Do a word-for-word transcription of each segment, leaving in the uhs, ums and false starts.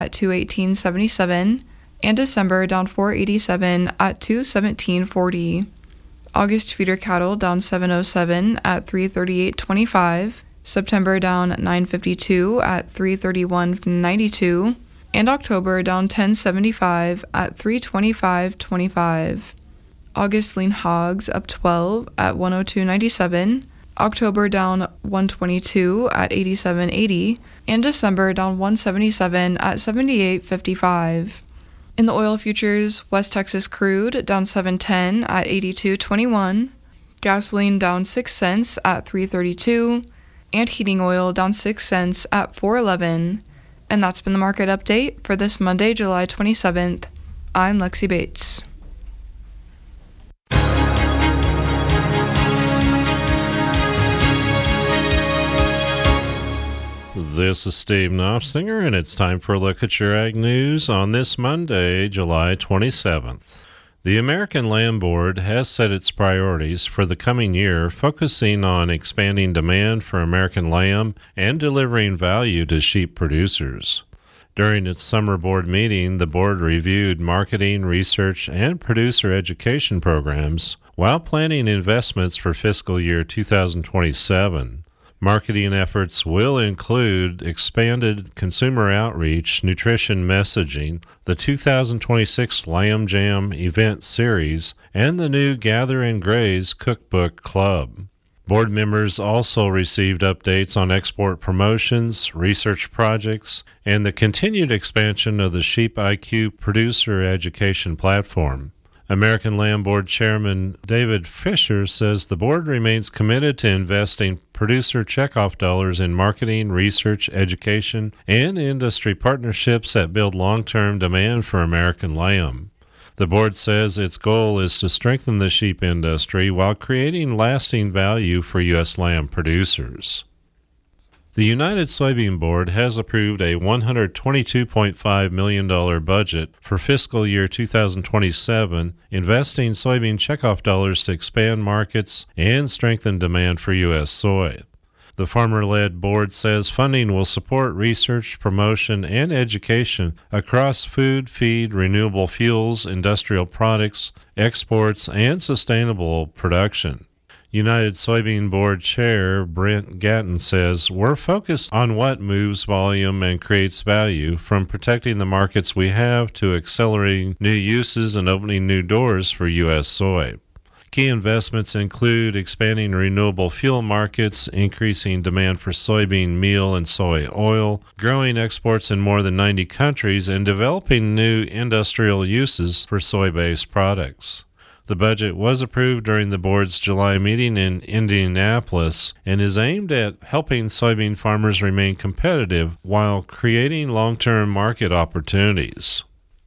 at two eighteen seventy-seven, and December down four eighty-seven at two seventeen forty. August feeder cattle down seven oh seven at three thirty-eight twenty-five, September down nine fifty-two at three thirty-one ninety-two, and October down ten seventy-five at three twenty-five twenty-five. August lean hogs up twelve at one oh two ninety-seven, October down one twenty-two at eighty-seven eighty, and December down one seventy-seven at seventy-eight fifty-five. In the oil futures, West Texas crude down seven ten at eighty-two twenty-one, gasoline down six cents at three thirty-two, and heating oil down six cents at four eleven. And that's been the market update for this Monday, July twenty-seventh. I'm Lexi Bates. This is Steve Knopfsinger, and it's time for a look at your ag news on this Monday, July twenty-seventh. The American Lamb Board has set its priorities for the coming year, focusing on expanding demand for American lamb and delivering value to sheep producers. During its summer board meeting, the board reviewed marketing, research, and producer education programs while planning investments for fiscal year two thousand twenty-seven. Marketing efforts will include expanded consumer outreach, nutrition messaging, the two thousand twenty-six Lamb Jam event series, and the new Gather and Graze Cookbook Club. Board members also received updates on export promotions, research projects, and the continued expansion of the Sheep I Q producer education platform. American Lamb Board Chairman David Fisher says the board remains committed to investing producer checkoff dollars in marketing, research, education, and industry partnerships that build long-term demand for American lamb. The board says its goal is to strengthen the sheep industry while creating lasting value for U S lamb producers. The United Soybean Board has approved a one hundred twenty-two point five million dollars budget for fiscal year two thousand twenty-seven, investing soybean checkoff dollars to expand markets and strengthen demand for U S soy. The farmer-led board says funding will support research, promotion, and education across food, feed, renewable fuels, industrial products, exports, and sustainable production. United Soybean Board Chair Brent Gatton says, "We're focused on what moves volume and creates value, from protecting the markets we have to accelerating new uses and opening new doors for U S soy." Key investments include expanding renewable fuel markets, increasing demand for soybean meal and soy oil, growing exports in more than ninety countries, and developing new industrial uses for soy-based products. The budget was approved during the board's July meeting in Indianapolis and is aimed at helping soybean farmers remain competitive while creating long-term market opportunities.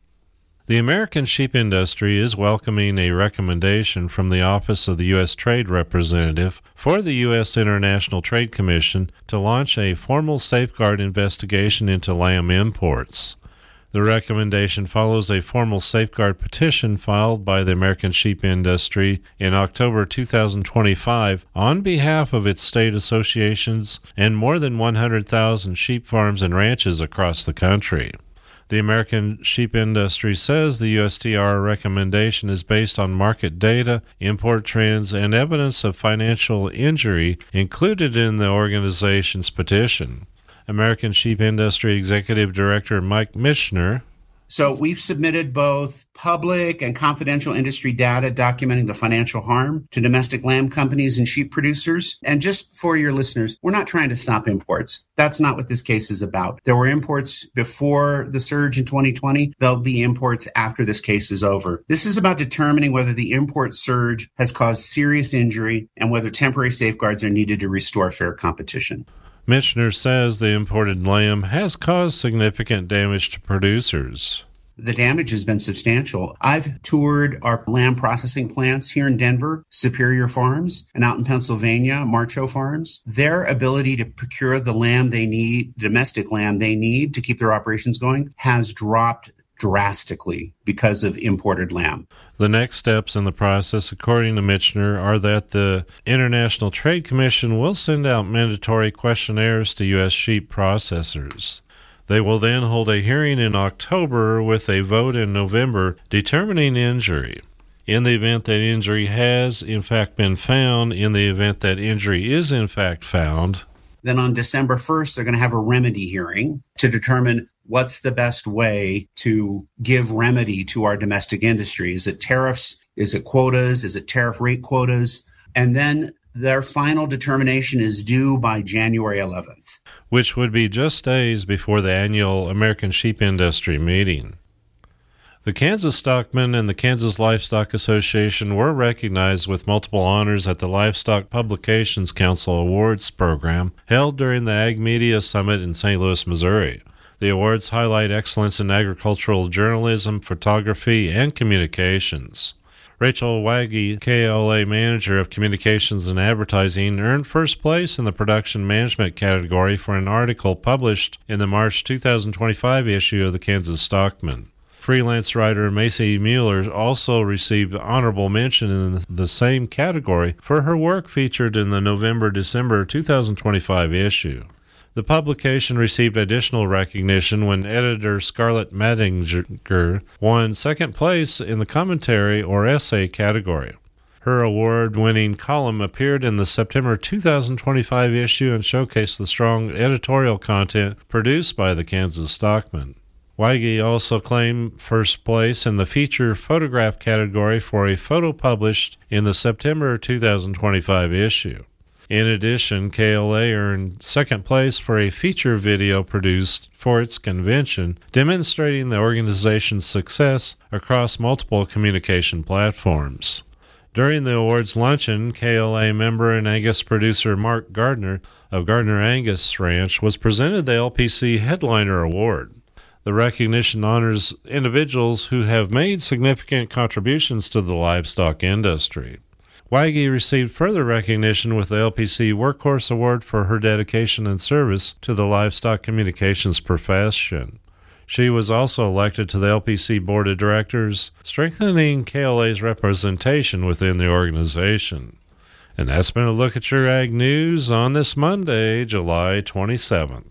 The American sheep industry is welcoming a recommendation from the Office of the U S Trade Representative for the U S International Trade Commission to launch a formal safeguard investigation into lamb imports. The recommendation follows a formal safeguard petition filed by the American sheep industry in October two thousand twenty-five on behalf of its state associations and more than one hundred thousand sheep farms and ranches across the country. The American sheep industry says the U S T R recommendation is based on market data, import trends, and evidence of financial injury included in the organization's petition. American Sheep Industry Executive Director Mike Michener. So we've submitted both public and confidential industry data documenting the financial harm to domestic lamb companies and sheep producers. And just for your listeners, we're not trying to stop imports. That's not what this case is about. There were imports before the surge in twenty twenty. There'll be imports after this case is over. This is about determining whether the import surge has caused serious injury and whether temporary safeguards are needed to restore fair competition. Michener says the imported lamb has caused significant damage to producers. The damage has been substantial. I've toured our lamb processing plants here in Denver, Superior Farms, and out in Pennsylvania, Marcho Farms. Their ability to procure the lamb they need, domestic lamb they need to keep their operations going, has dropped drastically because of imported lamb. The next steps in the process, according to Michener, are that the International Trade Commission will send out mandatory questionnaires to U S sheep processors. They will then hold a hearing in October with a vote in November determining injury. In the event that injury has, in fact, been found, in the event that injury is, in fact, found, then on December first, they're going to have a remedy hearing to determine what's the best way to give remedy to our domestic industry. Is it tariffs? Is it quotas? Is it tariff rate quotas? And then their final determination is due by January eleventh. Which would be just days before the annual American Sheep Industry meeting. The Kansas Stockmen and the Kansas Livestock Association were recognized with multiple honors at the Livestock Publications Council Awards program held during the Ag Media Summit in Saint Louis, Missouri. The awards highlight excellence in agricultural journalism, photography, and communications. Rachel Waggy, K L A Manager of Communications and Advertising, earned first place in the Production Management category for an article published in the March two thousand twenty-five issue of the Kansas Stockman. Freelance writer Macy Mueller also received honorable mention in the same category for her work featured in the November-December two thousand twenty-five issue. The publication received additional recognition when editor Scarlett Madinger won second place in the commentary or essay category. Her award-winning column appeared in the September two thousand twenty-five issue and showcased the strong editorial content produced by the Kansas Stockman. Weige also claimed first place in the feature photograph category for a photo published in the September two thousand twenty-five issue. In addition, K L A earned second place for a feature video produced for its convention, demonstrating the organization's success across multiple communication platforms. During the awards luncheon, K L A member and Angus producer Mark Gardner of Gardner Angus Ranch was presented the L P C Headliner Award. The recognition honors individuals who have made significant contributions to the livestock industry. Weige received further recognition with the L P C Workhorse Award for her dedication and service to the livestock communications profession. She was also elected to the L P C Board of Directors, strengthening K L A's representation within the organization. And that's been a look at your Ag News on this Monday, July twenty-seventh.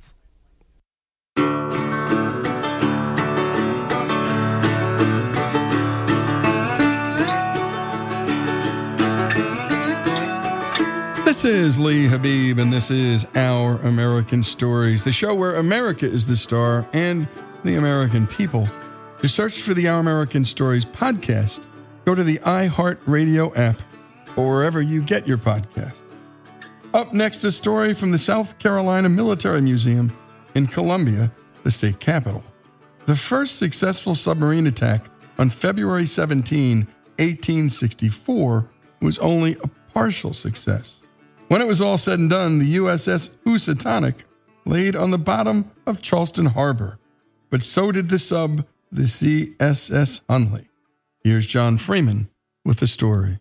This is Lee Habib, and this is Our American Stories, the show where America is the star and the American people. To search for the Our American Stories podcast, go to the iHeartRadio app or wherever you get your podcasts. Up next, a story from the South Carolina Military Museum in Columbia, the state capital. The first successful submarine attack on February seventeenth, eighteen sixty-four was only a partial success. When it was all said and done, the U S S Housatonic laid on the bottom of Charleston Harbor, but so did the sub, the C S S Hunley. Here's John Freeman with the story.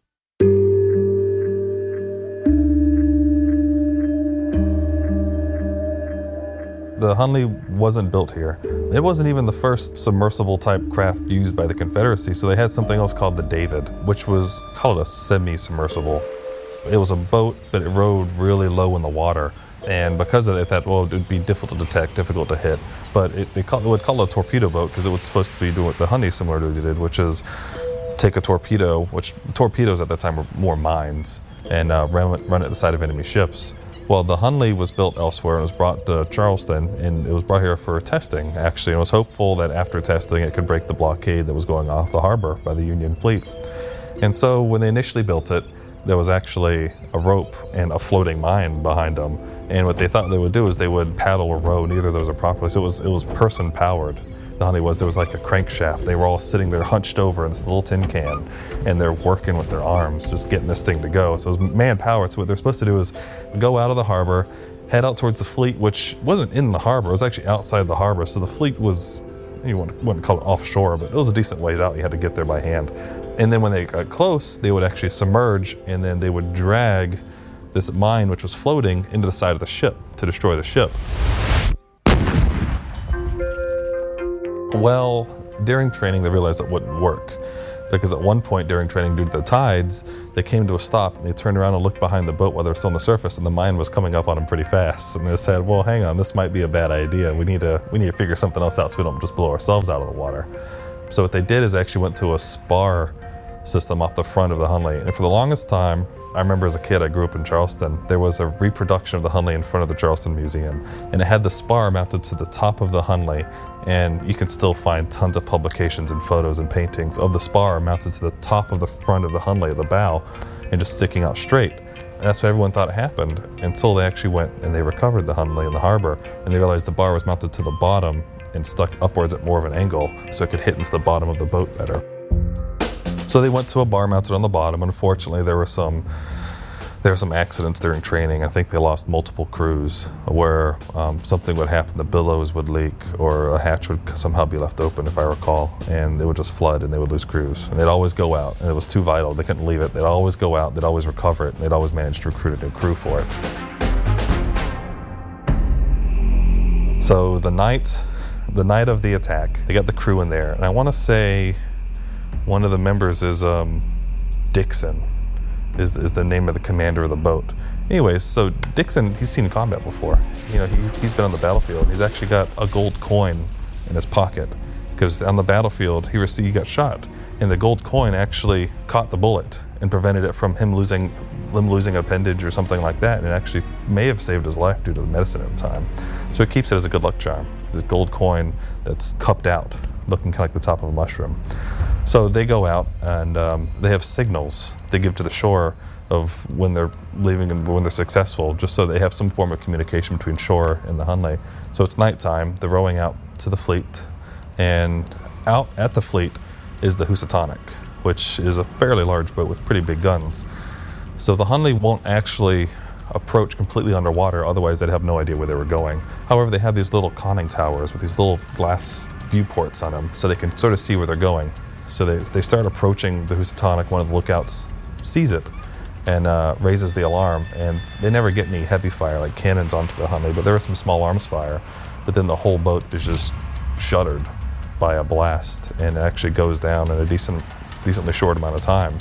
The Hunley wasn't built here. It wasn't even the first submersible-type craft used by the Confederacy, so they had something else called the David, which was called a semi-submersible. It was a boat, but it rode really low in the water, and because of that, they thought, well, it would be difficult to detect, difficult to hit. But it, they, call, they would call it a torpedo boat because it was supposed to be doing what the Hunley similar to did, which is take a torpedo, which torpedoes at that time were more mines, and uh, run, run at the side of enemy ships. Well, the Hunley was built elsewhere and was brought to Charleston, and it was brought here for testing, actually. And it was hopeful that after testing, it could break the blockade that was going off the harbor by the Union fleet. And so when they initially built it, there was actually a rope and a floating mine behind them. And what they thought they would do is they would paddle or row. Neither of those are properly. So it was it was person powered. The Hunley was, there was like a crankshaft. They were all sitting there hunched over in this little tin can, and they're working with their arms, just getting this thing to go. So it was man powered. So what they're supposed to do is go out of the harbor, head out towards the fleet, which wasn't in the harbor. It was actually outside the harbor. So the fleet was, you wouldn't, wouldn't call it offshore, but it was a decent ways out. You had to get there by hand. And then when they got close, they would actually submerge, and then they would drag this mine, which was floating, into the side of the ship to destroy the ship. Well, during training, they realized that wouldn't work because at one point during training due to the tides, they came to a stop and they turned around and looked behind the boat while they were still on the surface, and the mine was coming up on them pretty fast. And they said, well, hang on, this might be a bad idea. We need to we need to figure something else out so we don't just blow ourselves out of the water. So what they did is actually went to a spar system off the front of the Hunley. And for the longest time, I remember as a kid, I grew up in Charleston, there was a reproduction of the Hunley in front of the Charleston Museum, and it had the spar mounted to the top of the Hunley, and you can still find tons of publications and photos and paintings of the spar mounted to the top of the front of the Hunley at the bow and just sticking out straight. And that's what everyone thought happened until they actually went and they recovered the Hunley in the harbor, and they realized the bar was mounted to the bottom and stuck upwards at more of an angle so it could hit into the bottom of the boat better. So they went to a bar mounted on the bottom. Unfortunately, there were some there were some accidents during training. I think they lost multiple crews where um, something would happen, the billows would leak, or a hatch would somehow be left open, if I recall, and it would just flood and they would lose crews. And they'd always go out, and it was too vital. They couldn't leave it. They'd always go out, they'd always recover it, and they'd always manage to recruit a new crew for it. So the night, the night of the attack, they got the crew in there, and I want to say one of the members is um, Dixon, is is the name of the commander of the boat. Anyways, so Dixon, he's seen combat before. You know, he's he's been on the battlefield. He's actually got a gold coin in his pocket because on the battlefield he received, he got shot, and the gold coin actually caught the bullet and prevented it from him losing him losing an appendage or something like that, and it actually may have saved his life due to the medicine at the time. So he keeps it as a good luck charm. This gold coin that's cupped out, looking kind of like the top of a mushroom. So they go out and um, they have signals they give to the shore of when they're leaving and when they're successful, just so they have some form of communication between shore and the Hunley. So it's nighttime, they're rowing out to the fleet, and out at the fleet is the Housatonic, which is a fairly large boat with pretty big guns. So the Hunley won't actually approach completely underwater, otherwise they'd have no idea where they were going. However, they have these little conning towers with these little glass viewports on them, so they can sort of see where they're going. So they they start approaching the Housatonic. One of the lookouts sees it and uh, raises the alarm, and they never get any heavy fire like cannons onto the Hunley, but there was some small arms fire. But then the whole boat is just shuttered by a blast, and it actually goes down in a decent, decently short amount of time.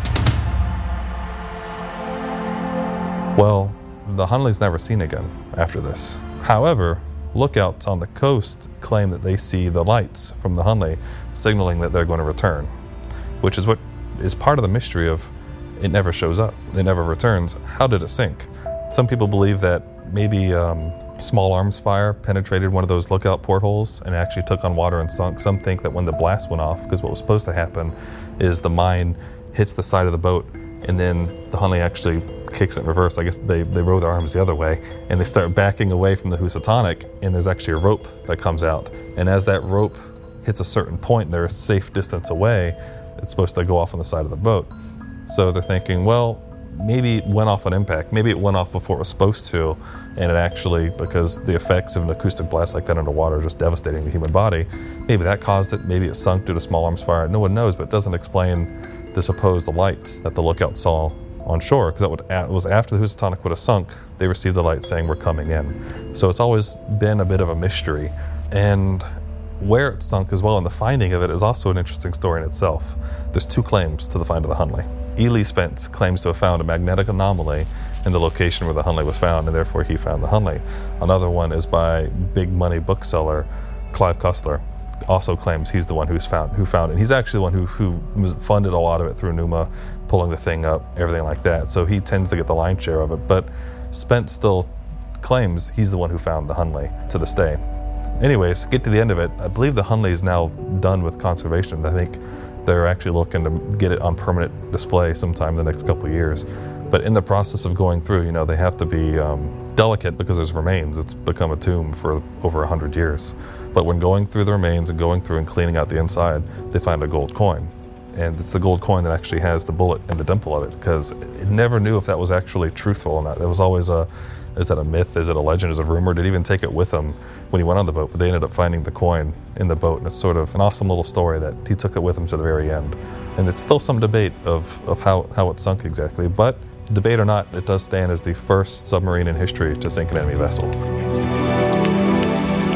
Well, the Hunley's never seen again after this. However, lookouts on the coast claim that they see the lights from the Hunley signaling that they're going to return, which is what is part of the mystery of it never shows up, it never returns. How did it sink? Some people believe that maybe um, small arms fire penetrated one of those lookout portholes and actually took on water and sunk. Some think that when the blast went off, because what was supposed to happen is the mine hits the side of the boat and then the Hunley actually kicks it in reverse. I guess they, they row their arms the other way and they start backing away from the Housatonic, and there's actually a rope that comes out. And as that rope hits a certain point, they're a safe distance away, it's supposed to go off on the side of the boat. So they're thinking, well, maybe it went off on impact. Maybe it went off before it was supposed to, and it actually, because the effects of an acoustic blast like that underwater are just devastating the human body, maybe that caused it. Maybe it sunk due to small arms fire. No one knows, but it doesn't explain the supposed lights that the lookout saw on shore, because that was after the Housatonic would have sunk, they received the light saying we're coming in. So it's always been a bit of a mystery. And where it sunk as well, and the finding of it is also an interesting story in itself. There's two claims to the find of the Hunley. E. Lee Spence claims to have found a magnetic anomaly in the location where the Hunley was found, and therefore he found the Hunley. Another one is by big money bookseller Clive Cussler. Also claims he's the one who's found who found it. He's actually the one who who funded a lot of it through Numa, pulling the thing up, everything like that. So he tends to get the lion's share of it. But Spence still claims he's the one who found the Hunley to this day. Anyways, get to the end of it. I believe the Hunley is now done with conservation. I think they're actually looking to get it on permanent display sometime in the next couple of years. But in the process of going through, you know, they have to be um, delicate because there's remains. It's become a tomb for over one hundred years. But when going through the remains and going through and cleaning out the inside, they find a gold coin. And it's the gold coin that actually has the bullet and the dimple of it, because it never knew if that was actually truthful or not. There was always a, is that a myth? Is it a legend? Is it a rumor? Did he even take it with him when he went on the boat? But they ended up finding the coin in the boat, and it's sort of an awesome little story that he took it with him to the very end. And it's still some debate of, of how, how it sunk exactly, but debate or not, it does stand as the first submarine in history to sink an enemy vessel.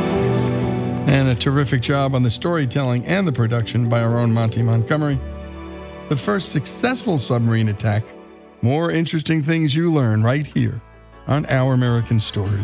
And a terrific job on the storytelling and the production by our own Monty Montgomery. the first successful submarine attack. More interesting things you learn right here on Our American Story.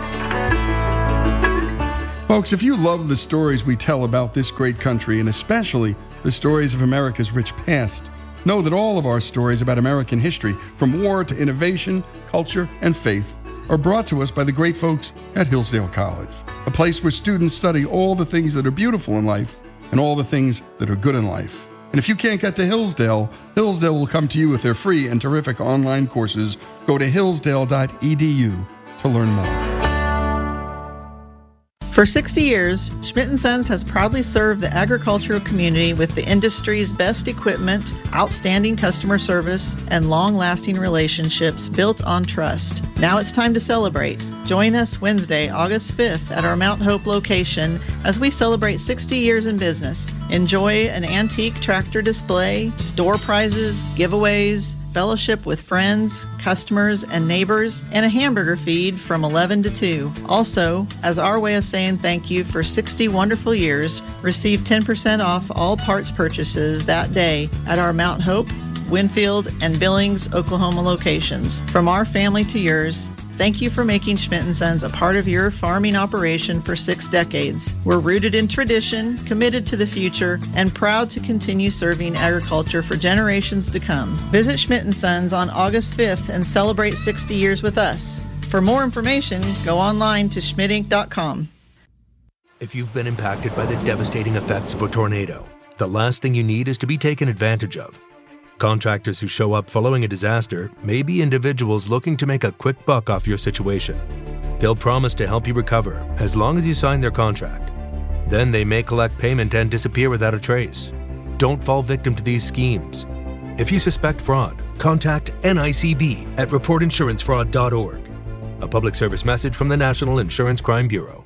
Folks, if you love the stories we tell about this great country, and especially the stories of America's rich past, know that all of our stories about American history, from war to innovation, culture, and faith, are brought to us by the great folks at Hillsdale College, a place where students study all the things that are beautiful in life and all the things that are good in life. And if you can't get to Hillsdale, Hillsdale will come to you with their free and terrific online courses. Go to hillsdale dot e d u to learn more. For sixty years, Schmidt and Sons has proudly served the agricultural community with the industry's best equipment, outstanding customer service, and long-lasting relationships built on trust. Now it's time to celebrate. Join us Wednesday, August fifth at our Mount Hope location as we celebrate sixty years in business. Enjoy an antique tractor display, door prizes, giveaways, fellowship with friends, customers, and neighbors, and a hamburger feed from eleven to two. Also, as our way of saying thank you for sixty wonderful years, receive ten percent off all parts purchases that day at our Mount Hope, Winfield, and Billings, Oklahoma locations. From our family to yours, thank you for making Schmidt and Sons a part of your farming operation for six decades. We're rooted in tradition, committed to the future, and proud to continue serving agriculture for generations to come. Visit Schmidt and Sons on August fifth and celebrate sixty years with us. For more information, go online to schmidt inc dot com. If you've been impacted by the devastating effects of a tornado, the last thing you need is to be taken advantage of. Contractors who show up following a disaster may be individuals looking to make a quick buck off your situation. They'll promise to help you recover as long as you sign their contract. Then they may collect payment and disappear without a trace. Don't fall victim to these schemes. If you suspect fraud, contact N I C B at report insurance fraud dot org. A public service message from the National Insurance Crime Bureau.